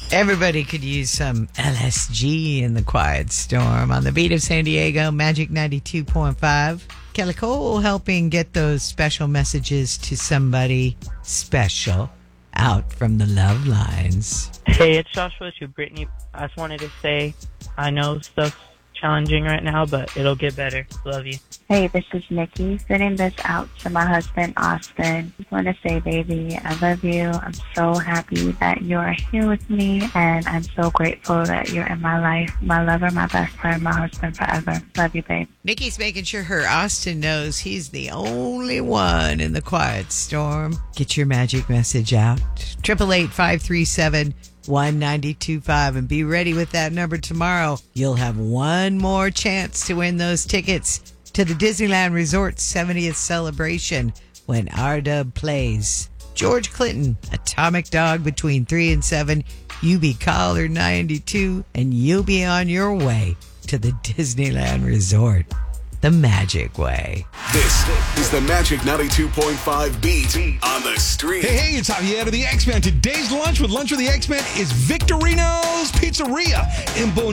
Everybody could use some LSG in the quiet storm. On the beat of San Diego, Magic 92.5. Kelly Cole helping get those special messages to somebody special out from the love lines. Hey, it's Joshua to Brittany. I just wanted to say I know stuff's challenging right now, but it'll get better. Love you. Hey, this is Nikki. Sending this out to my husband, Austin. Just want to say, baby, I love you. I'm so happy that you are here with me, and I'm so grateful that you're in my life. My lover, my best friend, my husband forever. Love you, babe. Nikki's making sure her Austin knows he's the only one in the quiet storm. Get your magic message out. 888-537-1925 and be ready with that number tomorrow. You'll have one more chance to win those tickets to the Disneyland Resort's 70th celebration when R-Dub plays. George Clinton, Atomic Dog between 3 and 7. You be caller 92 and you'll be on your way to the Disneyland Resort the magic way. This is the Magic 92.5 beat on the street. Hey, it's Javier of the X-Men. Today's lunch with Lunch with the X-Men is Victorino's Pizzeria in Bonita.